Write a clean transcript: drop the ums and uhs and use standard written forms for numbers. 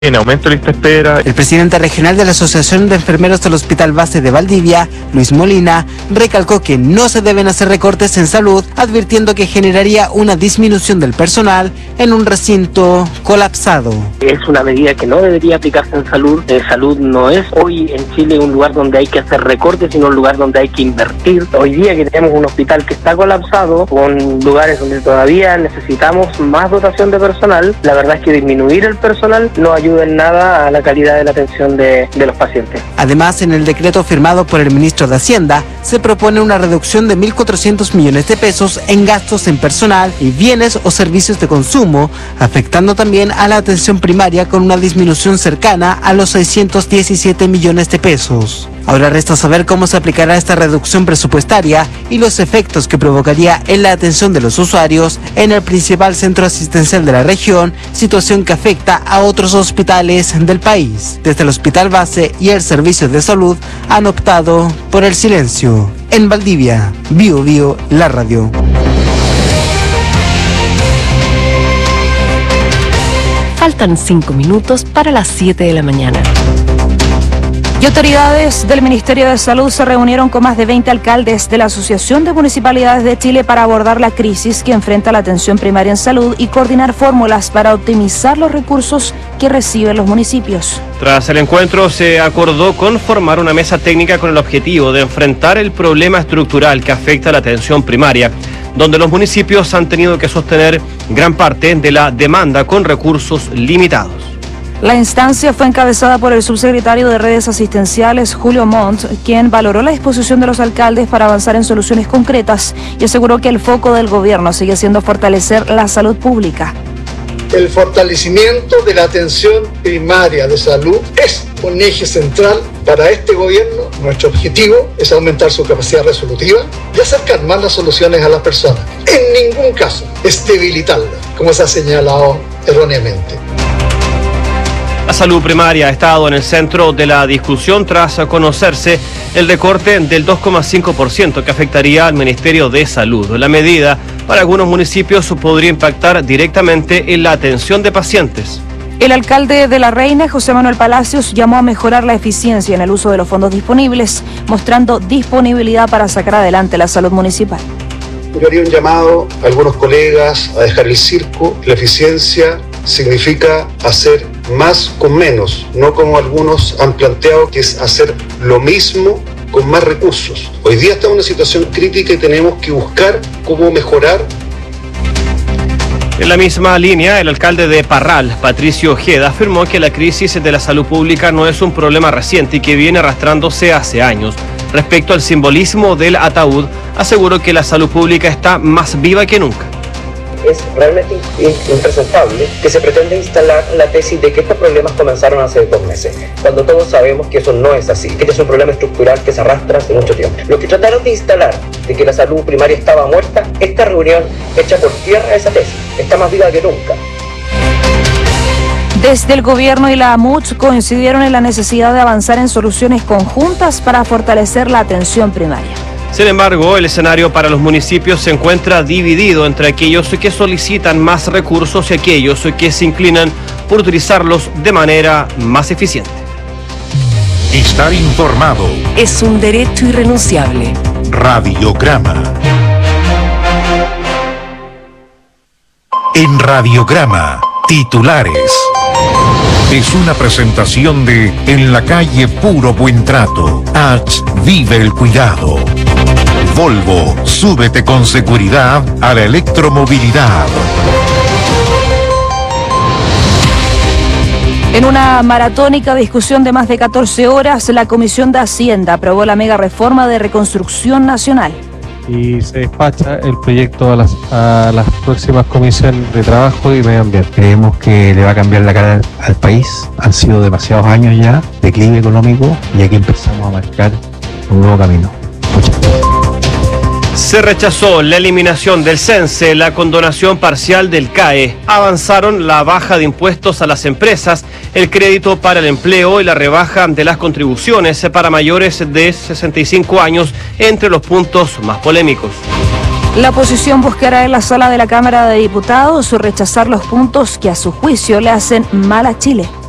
En aumento de lista de espera. El presidente regional de la Asociación de Enfermeros del Hospital Base de Valdivia, Luis Molina, recalcó que no se deben hacer recortes en salud, advirtiendo que generaría una disminución del personal en un recinto colapsado. Es una medida que no debería aplicarse en salud. Salud no es hoy en Chile un lugar donde hay que hacer recortes, sino un lugar donde hay que invertir. Hoy día que tenemos un hospital que está colapsado, con lugares donde todavía necesitamos más dotación de personal, la verdad es que disminuir el personal no ayuda en nada a la calidad de la atención de los pacientes. Además, en el decreto firmado por el ministro de Hacienda, se propone una reducción de 1.400 millones de pesos en gastos en personal y bienes o servicios de consumo, afectando también a la atención primaria con una disminución cercana a los 617 millones de pesos. Ahora resta saber cómo se aplicará esta reducción presupuestaria y los efectos que provocaría en la atención de los usuarios en el principal centro asistencial de la región, situación que afecta a otros hospitales del país. Desde el Hospital Base y el Servicio de Salud han optado por el silencio. En Valdivia, Bio Bio, la radio. Faltan 5 minutos para las 7 de la mañana. Y autoridades del Ministerio de Salud se reunieron con más de 20 alcaldes de la Asociación de Municipalidades de Chile para abordar la crisis que enfrenta la atención primaria en salud y coordinar fórmulas para optimizar los recursos que reciben los municipios. Tras el encuentro se acordó conformar una mesa técnica con el objetivo de enfrentar el problema estructural que afecta a la atención primaria, donde los municipios han tenido que sostener gran parte de la demanda con recursos limitados. La instancia fue encabezada por el subsecretario de Redes Asistenciales, Julio Montt, quien valoró la disposición de los alcaldes para avanzar en soluciones concretas y aseguró que el foco del gobierno sigue siendo fortalecer la salud pública. El fortalecimiento de la atención primaria de salud es un eje central para este gobierno. Nuestro objetivo es aumentar su capacidad resolutiva y acercar más las soluciones a las personas. En ningún caso es debilitarla, como se ha señalado erróneamente. La salud primaria ha estado en el centro de la discusión tras conocerse el recorte del 2,5% que afectaría al Ministerio de Salud. La medida para algunos municipios podría impactar directamente en la atención de pacientes. El alcalde de La Reina, José Manuel Palacios, llamó a mejorar la eficiencia en el uso de los fondos disponibles, mostrando disponibilidad para sacar adelante la salud municipal. Yo haría un llamado a algunos colegas a dejar el circo. La eficiencia significa hacer más con menos, no como algunos han planteado, que es hacer lo mismo con más recursos. Hoy día estamos en una situación crítica y tenemos que buscar cómo mejorar. En la misma línea, el alcalde de Parral, Patricio Ojeda, afirmó que la crisis de la salud pública no es un problema reciente y que viene arrastrándose hace años. Respecto al simbolismo del ataúd, aseguró que la salud pública está más viva que nunca. Es realmente impresentable que se pretenda instalar la tesis de que estos problemas comenzaron hace 2 meses, cuando todos sabemos que eso no es así, que este es un problema estructural que se arrastra hace mucho tiempo. Los que trataron de instalar de que la salud primaria estaba muerta, esta reunión echa por tierra esa tesis, está más viva que nunca. Desde el gobierno y la AMUCH coincidieron en la necesidad de avanzar en soluciones conjuntas para fortalecer la atención primaria. Sin embargo, el escenario para los municipios se encuentra dividido entre aquellos que solicitan más recursos y aquellos que se inclinan por utilizarlos de manera más eficiente. Estar informado es un derecho irrenunciable. Radiograma. En Radiograma, titulares. Es una presentación de En la calle Puro Buen Trato. H. Vive el cuidado. Volvo, súbete con seguridad a la electromovilidad. En una maratónica discusión de más de 14 horas, la Comisión de Hacienda aprobó la mega reforma de reconstrucción nacional. Y se despacha el proyecto a las próximas comisiones de trabajo y medio ambiente. Creemos que le va a cambiar la cara al país. Han sido demasiados años ya, declive económico, y aquí empezamos a marcar un nuevo camino. Muchas gracias. Se rechazó la eliminación del CENSE, la condonación parcial del CAE. Avanzaron la baja de impuestos a las empresas, el crédito para el empleo y la rebaja de las contribuciones para mayores de 65 años, entre los puntos más polémicos. La oposición buscará en la sala de la Cámara de Diputados rechazar los puntos que a su juicio le hacen mal a Chile.